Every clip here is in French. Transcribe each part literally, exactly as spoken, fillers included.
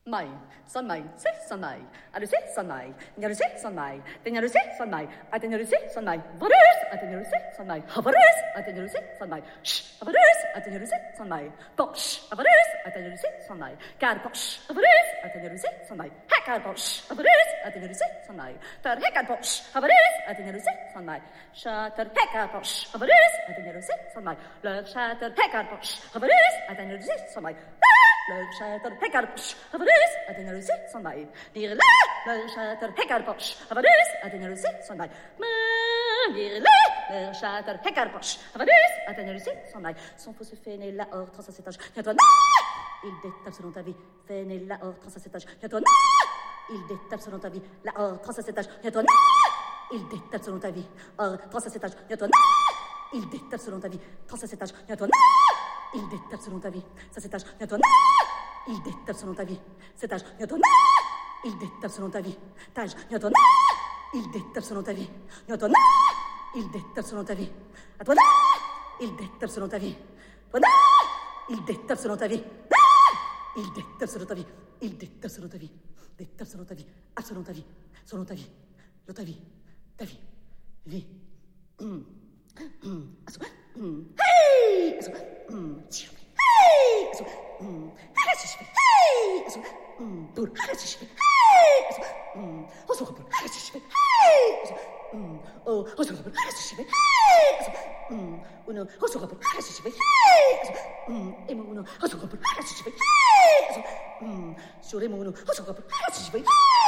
Mai, son mai, se son mai, a le se son mai, nya le se son mai, tenya le se son mai, a tenya le se son mai, varus, a tenya le se son mai, havarus, a tenya le se son mai, sh, havarus, a tenya le se son mai, posh, havarus, a tenya le se son mai, kar posh, havarus, a tenya le se son mai, hekar posh, havarus, a tenya le se son mai, tar hekar posh, havarus, a tenya le se son mai, shatter hekar posh, havarus, a tenya le se son mai, le shatter hekar posh, havarus, a tenya le se son mai. Le chatter hekkarposh, havarus, atteigne le six son maille. Dire le, le chatter hekkarposh, havarus, atteigne le six son maille. Dire le, le chatter hekkarposh, havarus, atteigne le six son maille. Son faux se fait né là hors trente à sept âges. Viens-toi, il détape selon ta vie. Fait né là hors trente à sept âges. Viens-toi, il détape selon ta vie. Là hors trente à sept âges. Viens-toi, il détape selon ta vie. Hors trente à sept âges. Viens-toi, il détape selon ta vie. trente à sept âges. Viens-toi, il détape selon ta vie. Ça cet âge, viens-toi, il détape selon ta vie. Cet âge, viens-toi, il détape selon ta vie. T'âge, viens-toi, il détape selon ta vie. Viens-toi, il détape selon ta vie. À toi, il détape selon ta vie. Toi, il détape selon ta vie. Il détape selon ta vie. Il détape selon ta vie. Détape selon ta vie. Ah, selon ta vie. Selon ta vie. Selon ta vie. Ta vie. Vie. Hum. Hum. Hum. Hey! Hum. Hey! Hum. Hey! Hum. Dur. Hey! Hum. Oso kapur. Hey! Hum. Oh, oso kapur. Hey! Hum. Uno, oso kapur. Hey! Hum. Emo uno, oso kapur. Hey! Hum. Suremo uno, oso kapur. Hey!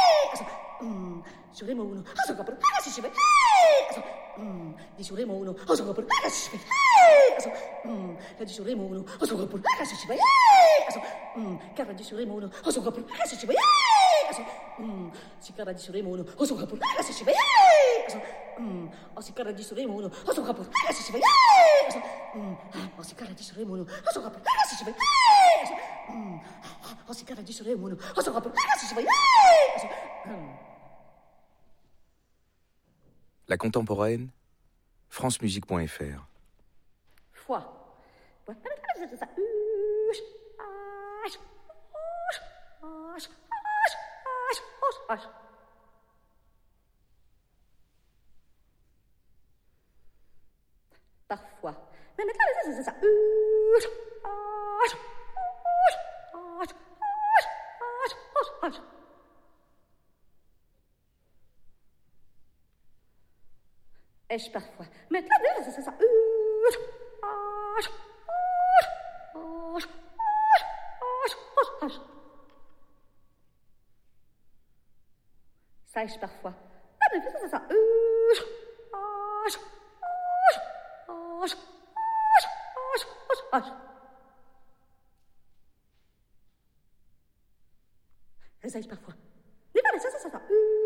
Hum. Suremo uno, oso kapur. Hey! Hum. Disuremo uno, oso kapur. Hey! Hum. La disuremo uno, oso kapur. Hey! Hum. Cara disuremo uno, oso kapur. Hey! Hum. Si cara disuremo uno, oso kapur. Hey! Hum. O si cara disuremo uno, oso kapur. Hey! Hum. O si cara disuremo uno, oso kapur. Hey! Hum. O si cara disuremo uno, oso kapur. Hey! La contemporaine, francemusique point f r. Foi. Parfois. Mais maintenant, c'est ça. Est-ce parfois? Maintenant, c'est ça. Sèche parfois. C'est ça. Sèche parfois. Mais pas ça, ça, ça.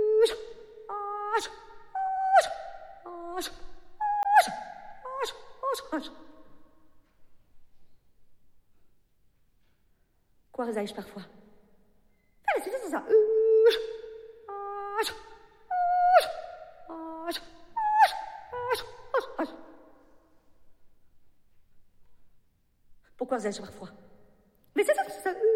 Quoi résaille-je parfois? Ah, c'est ça, ça. Pourquoi résaille-je parfois? Mais c'est ça, c'est ça.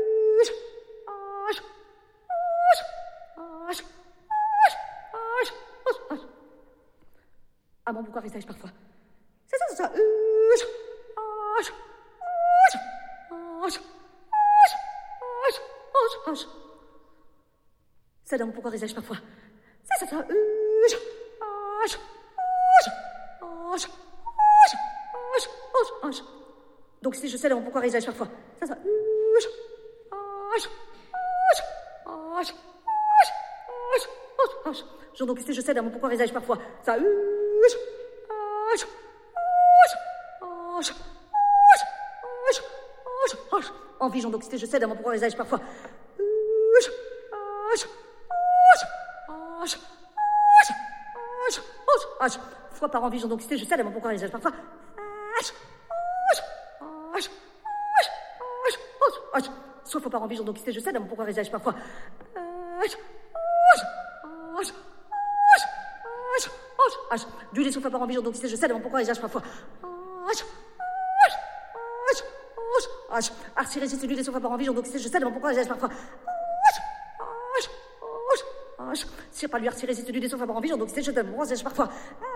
Ah bon, pourquoi résaille-je parfois? C'est ça, c'est ça. C'est donc pourquoi résaille-je parfois? C'est ça, ça. Donc si je sais donc pourquoi résaille-je parfois? C'est ça. Donc si je sais donc pourquoi résaille-je parfois? Ça. Envie, donc si je sais donc pourquoi résaille-je parfois? Fois par envie, donc si je sais donc pourquoi résaille-je parfois? Soit fois par envie, donc si je sais donc pourquoi résaille-je parfois? Du les souffles par envie, donc si je sais donc pourquoi résaille-je parfois? Ah, si résiste du les souffles par envie, donc si je sais donc pourquoi résaille-je parfois? c'est pas lui retirer si tu lui déçois pas envie, donc c'est je t'aime, moi, c'est parfois.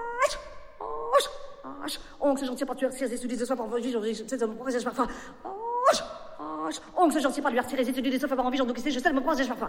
Oncle, c'est gentil, pas tu retirer si tu lui déçois pas envie, c'est moi, c'est parfois. Oncle, c'est gentil, pas lui retirer si tu lui déçois pas envie, donc c'est je t'aime, moi, c'est parfois.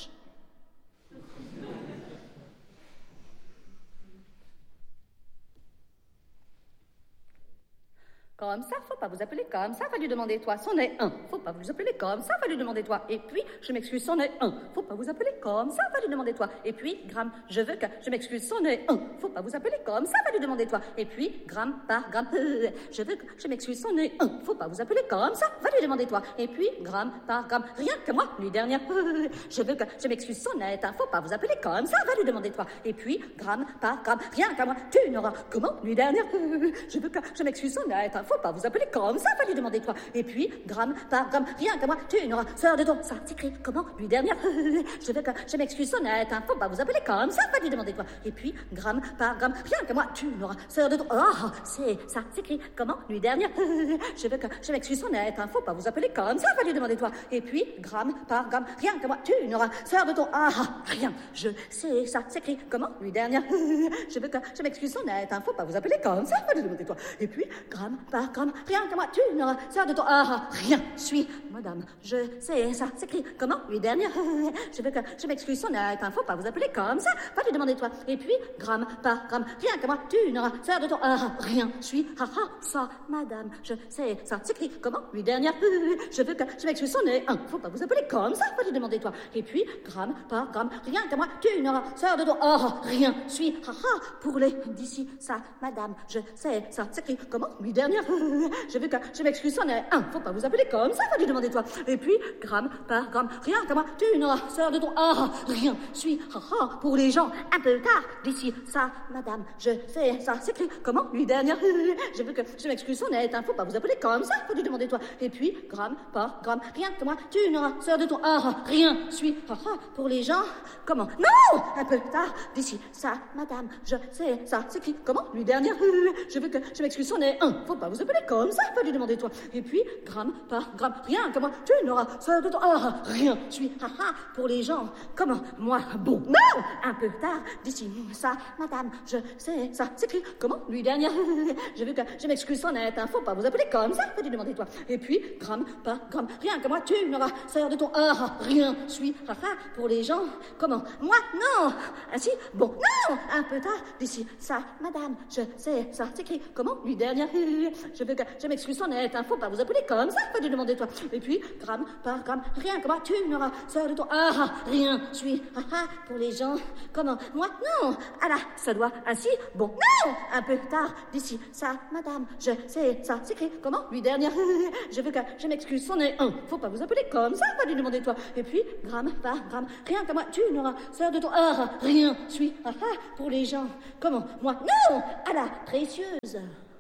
Comme ça, faut pas vous appeler comme ça, va lui demander toi, c'en est un. Faut pas vous appeler comme ça, va lui demander toi. Et puis, je m'excuse, c'en est un. Faut pas vous appeler comme ça, va lui demander toi. Et puis, gramme, je veux que, je m'excuse, c'en est un. Faut pas vous appeler comme ça, va lui demander toi. Et puis, gramme par gramme, euh, je veux que, je m'excuse, c'en est un. Faut pas vous appeler comme ça, va lui demander toi. Et puis, gramme par gramme, rien que moi, nuit dernière, euh, je veux que, je m'excuse, c'en est un. Faut pas vous appeler comme ça, va lui demander toi. Et puis, gramme par gramme, rien que moi, tu n'auras, comment, nuit dernière, euh, je veux que, je m'excuse, c'en est un. Faut pas vous appeler comme ça, va lui demander toi. Et puis, gramme par gramme, rien qu'à moi, tu n'auras, sœur de ton, ça s'écrit comment, lui dernière, je veux que, je m'excuse honnête, hein, faut pas vous appeler comme ça, va lui demander toi. Et puis, gramme par gramme, rien qu'à moi, tu n'auras, sœur de ton, oh, c'est, ça s'écrit comment, lui dernière, je veux que, je m'excuse honnête, hein, faut pas vous appeler comme ça, va lui demander toi. Et puis, gramme par gramme, rien qu'à moi, tu n'auras, sœur de ton, ah, rien, je sais, ça s'écrit comment, lui dernière, je veux que, je m'excuse honnête, hein, faut pas vous appeler comme ça, va lui demander toi. Et puis, gramme par gramme, rien que moi, tu n'auras, sœur de ton, ah, rien, suis, madame, je sais, ça s'écrit comment, lui dernière, je veux que, je m'excuse, honnête, hein, faut pas vous appeler comme ça, va lui demander toi. Et puis, gramme par gramme, rien que moi, tu n'auras, sœur de ton, ah, rien, suis, ah, ah, ça, madame, je sais, ça s'écrit comment, lui dernière, je veux que, je m'excuse, honnête, hein, faut pas vous appeler comme ça, va lui demander toi. Et puis, gramme par gramme, rien que moi, tu n'auras, sœur de ton, ah, rien, suis, ah, ah, pour les, d'ici, ça, madame, je sais, ça s'écrit comment, lui dernière, je veux que, je m'excuse, c'en est un, faut pas vous appeler comme ça, va lui demander toi. Et puis, gramme par gramme, rien que moi, tu n'auras, sœur de ton, ah, rien, suis, ah, ah, pour les gens, un peu tard, d'ici, ça, madame, je sais, ça s'écrit comment, lui dernière, je veux que, je m'excuse, c'en est un, faut pas vous appeler comme ça, va lui demander toi. Et puis, gramme par gramme, rien que moi, tu n'auras, sœur de ton, ah, rien, suis, ah, ah, pour les gens, comment, non, un peu tard, d'ici, ça, madame, je sais, ça s'écrit comment, lui dernière, je veux que, je m'excuse, c'en est un, faut pas vous appeler comme ça, va lui demander toi. Et puis, gramme par gramme, rien que moi, tu n'auras, sœur de ton, ah, rien, suis, ah, ah, pour les gens, comment, moi, bon, non, un peu tard, d'ici, ça, madame, je sais, ça s'écrit comment, lui dernière, je veux que, je m'excuse, honnête, hein, faut pas vous appeler comme ça, va lui demander toi. Et puis, gramme par gramme, rien que moi, tu n'auras, sœur de ton, ah, rien, suis, ah, ah, pour les gens, comment, moi, non, ainsi, bon, non, un peu tard, d'ici, ça, madame, je sais, ça s'écrit comment, lui dernière, je veux que, je m'excuse, honnête, hein, faut pas vous appeler comme ça, va lui demander toi. Et puis, gramme par gramme, rien que moi, tu n'auras, sœur de ton, ah, rien, suis, ah, ah, pour les gens, comment, moi, non, ah là, ça doit, ainsi, bon, non, un peu tard, d'ici, ça, madame, je sais, ça s'écrit comment, lui dernière, je veux que, je m'excuse, c'en est un, faut pas vous appeler comme ça, va lui demander toi. Et puis, gramme par gramme, rien que moi, tu n'auras, sœur de ton, ah, rien, suis, ah, ah, pour les gens, comment, moi, non, ah là, précieuse.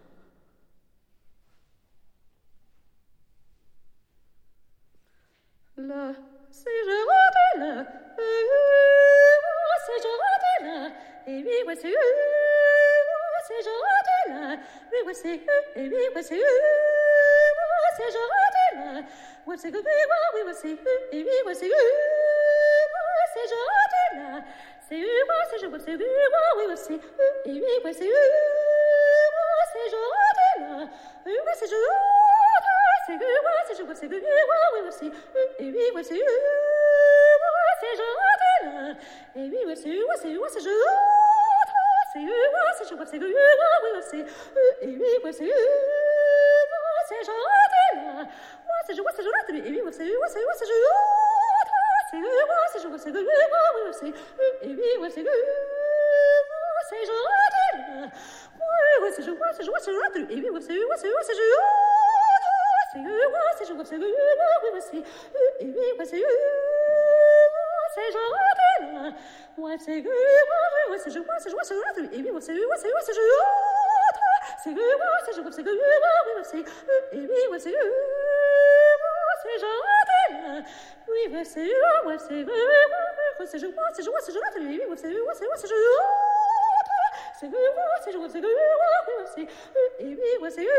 Le, si je rentre là, si je rentre là, et oui, ouais, c'est eux, si je rentre là, oui, ouais, c'est eux, et oui, ouais, c'est eux, si je rentre là, ouais, c'est eux, oui, ouais, c'est eux, et oui, ouais, c'est eux, si je rentre là, c'est eux, c'est je, ouais, c'est eux, oui, ouais, c'est eux, et oui, ouais, c'est eux, si je rentre là, oui, ouais, c'est je c'est eux, c'est je, c'est eux, oui, ouais, c'est eux, et oui, ouais, c'est eux, c'est je rentre là, et oui, ouais, c'est eux, c'est eux, c'est je rentre, c'est eux, c'est je, c'est eux, oui, ouais, c'est eux, et oui, ouais, c'est eux, c'est je rentre là, c'est je, c'est je rentre, et oui, ouais, c'est eux, c'est eux, c'est je rentre, c'est eux, c'est je, c'est eux, oui, ouais, c'est eux, et oui, ouais, c'est eux, c'est je rentre là, oui, ouais, c'est je, c'est je, c'est je rentre, et oui, ouais, c'est eux, c'est eux, c'est je rentre. C'est eux, c'est je, c'est eux, oui, c'est eux, et oui, ouais, c'est eux, c'est je rentre là, ouais, c'est eux, ouais, c'est je, c'est je, c'est je rentre, et oui, ouais, c'est eux, c'est eux, c'est je rentre, c'est eux, c'est je, c'est eux, oui, c'est eux, et oui, ouais, c'est eux, c'est je rentre là, oui, ouais, c'est eux, ouais, c'est eux, c'est je, c'est je, c'est je rentre, et oui, ouais, c'est eux, c'est eux, c'est je rentre, c'est eux, c'est je, c'est eux, oui, c'est eux, et oui, ouais, c'est eux.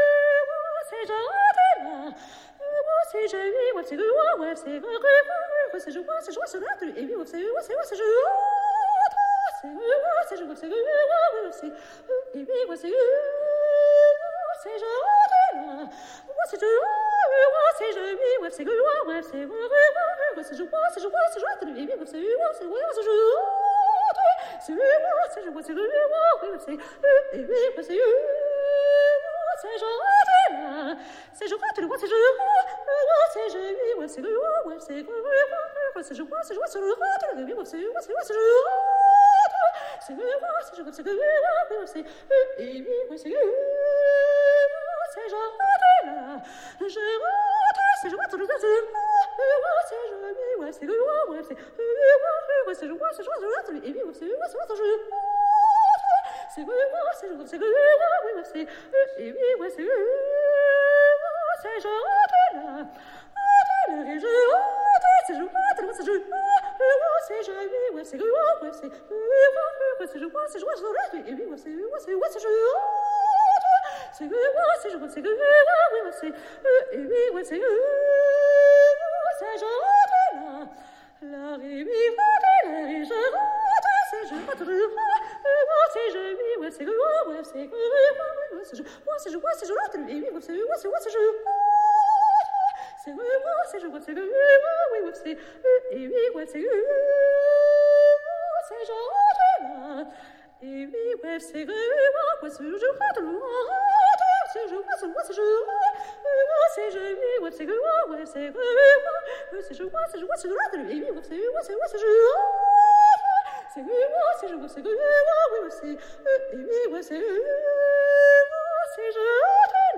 C'est je rentre là, c'est je, oui, ouais, c'est eux, ouais, c'est eux, c'est je vois, c'est je vois, c'est là, et oui, c'est c'est c'est je c'est c'est je vois, c'est c'est et oui, c'est c'est je c'est je c'est je oui, c'est que ouais, c'est ouais, c'est je vois, c'est je vois, c'est je et oui, c'est c'est ouais, c'est je c'est c'est je vois, c'est oui, c'est et oui, c'est c'est je c'est je vois, tu le vois, c'est je c'est je oui, ouais, c'est que ouais, c'est que c'est je vois, c'est je vois, c'est le tu le oui, c'est c'est c'est je c'est c'est je vois, c'est que oui, c'est et oui, c'est c'est je je c'est je vois, tu le c'est c'est je oui, ouais, c'est que ouais, c'est ouais, c'est je vois, c'est je vois, et oui, c'est c'est c'est je c'est que c'est je c'est que oui, c'est et oui, ouais, c'est c'est je là et je c'est je c'est je c'est je oui, ouais, c'est que ouais, c'est c'est je vois, c'est je vois, et oui, ouais, c'est c'est ouais, c'est je c'est que c'est je c'est que oui, c'est et oui, ouais, c'est c'est je là la ré mi fa la ré je c'est je c'est je oui, ouais, c'est que ouais, c'est que ouais, c'est je ouais, c'est je vois, c'est je et oui, ouais, c'est ouais, c'est ouais, c'est je c'est ouais, c'est je vois, c'est que oui, ouais, c'est et oui, ouais, c'est c'est je là et oui, ouais, c'est que ouais, c'est je vois de loin c'est je vois, c'est ouais, c'est je c'est je oui, ouais, c'est que ouais, c'est que c'est je vois, c'est je vois, c'est je et oui, ouais, c'est ouais, c'est ouais, c'est je c'est que c'est je vois, c'est que oui, ouais, c'est et oui, ouais, c'est c'est je